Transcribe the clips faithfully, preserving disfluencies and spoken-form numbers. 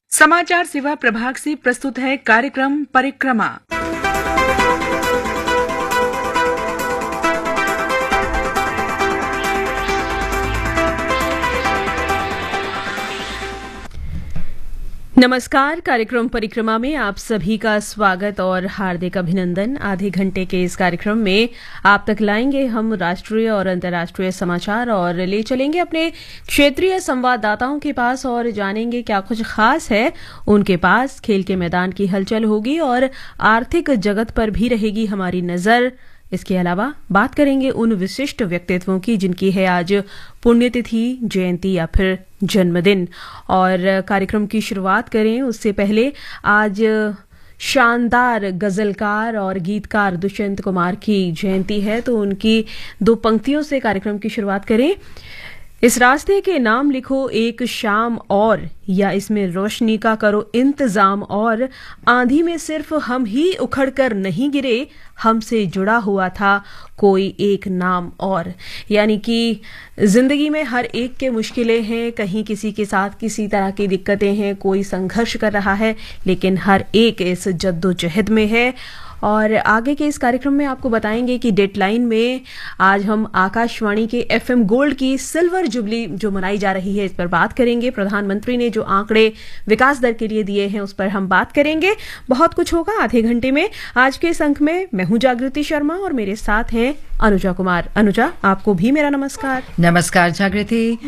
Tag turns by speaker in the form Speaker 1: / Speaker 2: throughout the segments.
Speaker 1: समाचार सेवा प्रभाग से प्रस्तुत है कार्यक्रम परिक्रमा।
Speaker 2: नमस्कार, कार्यक्रम परिक्रमा में आप सभी का स्वागत और हार्दिक अभिनंदन। आधे घंटे के इस कार्यक्रम में आप तक लाएंगे हम राष्ट्रीय और अंतर्राष्ट्रीय समाचार और ले चलेंगे अपने क्षेत्रीय संवाददाताओं के पास और जानेंगे क्या कुछ खास है उनके पास। खेल के मैदान की हलचल होगी और आर्थिक जगत पर भी रहेगी हमारी नजर। इसके अलावा बात करेंगे उन विशिष्ट व्यक्तित्वों की जिनकी है आज पुण्यतिथि, जयंती या फिर जन्मदिन। और कार्यक्रम की शुरुआत करें उससे पहले आज शानदार गजलकार और गीतकार दुष्यंत कुमार की जयंती है, तो उनकी दो पंक्तियों से कार्यक्रम की शुरुआत करें। इस रास्ते के नाम लिखो एक शाम और, या इसमें रोशनी का करो इंतजाम और, आंधी में सिर्फ हम ही उखड़ कर नहीं गिरे, हमसे जुड़ा हुआ था कोई एक नाम और। यानी कि जिंदगी में हर एक के मुश्किलें हैं, कहीं किसी के साथ किसी तरह की दिक्कतें हैं, कोई संघर्ष कर रहा है, लेकिन हर एक इस जद्दोजहद में है। और आगे के इस कार्यक्रम में आपको बताएंगे कि डेडलाइन में आज हम आकाशवाणी के एफएम गोल्ड की सिल्वर जुबली जो मनाई जा रही है इस पर बात करेंगे। प्रधानमंत्री ने जो आंकड़े विकास दर के लिए दिए हैं उस पर हम बात करेंगे। बहुत कुछ होगा आधे घंटे में। आज के इस अंक में मैं हूं जागृति शर्मा और मेरे साथ हैं अनुजा कुमार। अनुजा, आपको भी मेरा नमस्कार।
Speaker 3: नमस्कार जागृति।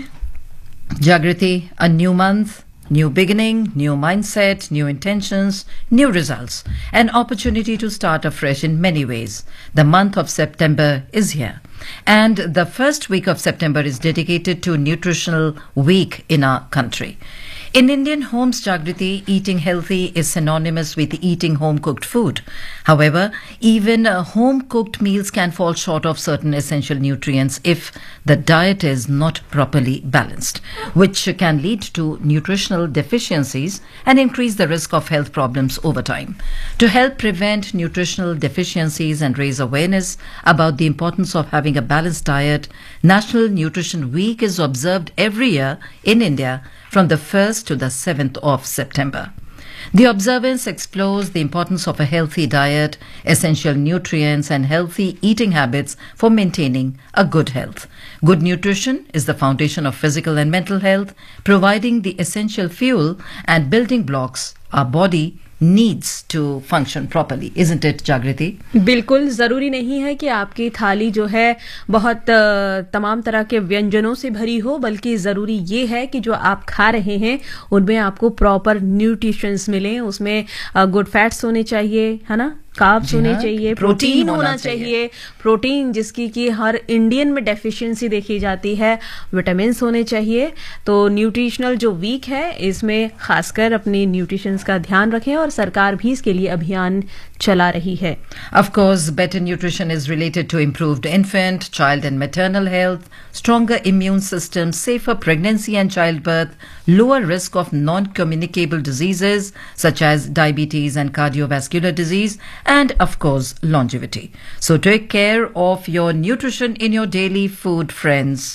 Speaker 3: जागृति, a new month, new beginning, new mindset, new intentions, new results. An opportunity to start afresh in many ways. The month of September is here. And the first week of September is dedicated to Nutritional Week in our country. In Indian homes, Jagriti, eating healthy is synonymous with eating home-cooked food. However, even uh, home-cooked meals can fall short of certain essential nutrients if the diet is not properly balanced, which can lead to nutritional deficiencies and increase the risk of health problems over time. To help prevent nutritional deficiencies and raise awareness about the importance of having a balanced diet, National Nutrition Week is observed every year in India from the first to the seventh of September. The observance explores the importance of a healthy diet, essential nutrients, and healthy eating habits for maintaining a good health. Good nutrition is the foundation of physical and mental health, providing the essential fuel and building blocks our body needs to function properly, isn't it, Jagriti?
Speaker 2: बिल्कुल। जरूरी नहीं है कि आपकी थाली जो है बहुत तमाम तरह के व्यंजनों से भरी हो, बल्कि जरूरी ये है कि जो आप खा रहे हैं उनमें आपको प्रॉपर न्यूट्रिशंस मिले। उसमें गुड फैट्स होने चाहिए, है ना, कार्ब्स होने चाहिए, प्रोटीन होना चाहिए, प्रोटीन जिसकी कि हर इंडियन में डेफिशिएंसी देखी जाती है, विटामिन्स होने चाहिए। तो न्यूट्रिशनल जो वीक है इसमें खासकर अपने न्यूट्रिशंस का ध्यान रखें और सरकार भी इसके लिए अभियान चला रही है।
Speaker 3: Of course, better nutrition is related to improved infant, child and maternal health, stronger immune system, safer pregnancy and childbirth, lower risk of non-communicable diseases such as diabetes and cardiovascular disease, and of course, longevity. So take care of your nutrition in your daily food, friends.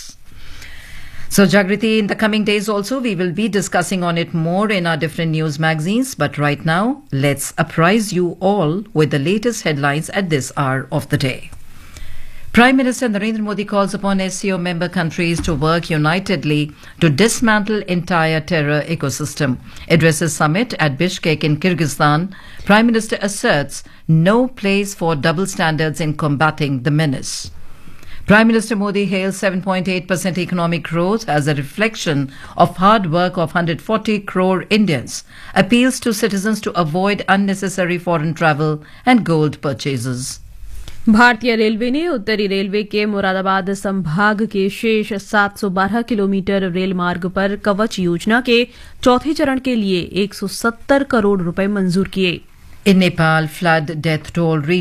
Speaker 3: So Jagriti, in the coming days also, we will be discussing on it more in our different news magazines. But right now, let's apprise you all with the latest headlines at this hour of the day. Prime Minister Narendra Modi calls upon S C O member countries to work unitedly to dismantle entire terror ecosystem. Addresses summit at Bishkek in Kyrgyzstan, Prime Minister asserts no place for double standards in combating the menace. Prime Minister Modi hails seven point eight percent economic growth as a reflection of hard work of one hundred forty crore Indians. Appeals to citizens to avoid unnecessary foreign travel and gold purchases.
Speaker 2: भारतीय railway ने उत्तरी railway के मुरादाबाद संभाग के शेष सात सौ बारह किलोमीटर रेल मार्ग पर कवच योजना के चौथे चरण के लिए एक सौ सत्तर करोड़ रुपए मंजूर किए।
Speaker 3: In Nepal, flood death toll reached